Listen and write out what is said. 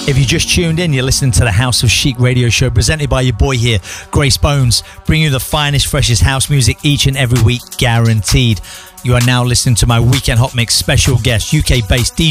If you just tuned in, you're listening to the House of Chic radio show presented by your boy here, Grace Bones, bringing you the finest, freshest house music each and every week, guaranteed. You are now listening to my Weekend Hot Mix special guest, UK-based DJ